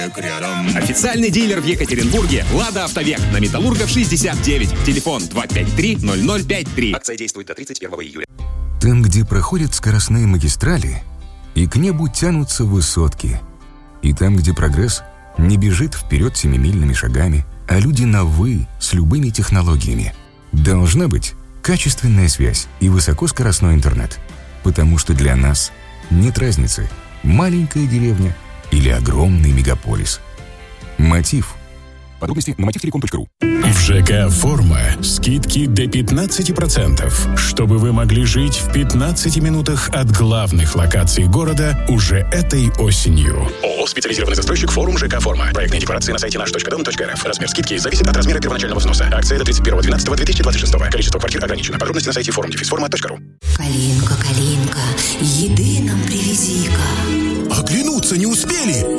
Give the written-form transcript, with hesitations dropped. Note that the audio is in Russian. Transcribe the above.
Официальный дилер в Екатеринбурге «Лада Автовек» на Металлургов 69. Телефон 253-0053. Акция действует до 31 июля. Там, где проходят скоростные магистрали, и к небу тянутся высотки. И там, где прогресс не бежит вперед семимильными шагами, а люди на «вы» с любыми технологиями. Должна быть качественная связь и высокоскоростной интернет. Потому что для нас нет разницы, маленькая деревня или огромный мегаполис. Мотив. Подробности на motivtelecom.ru. В ЖК «Форма» скидки до 15%, чтобы вы могли жить в 15 минутах от главных локаций города уже этой осенью. ООО «Специализированный застройщик Форум ЖК «Форма». Проектные декларации на сайте наш.дом.рф. Размер скидки зависит от размера первоначального взноса. Акция до 31.12.2026. Количество квартир ограничено. Подробности на сайте forum-forma.ru. Калинка, Калинка, еды нам привези-ка. Оглянуться не успели.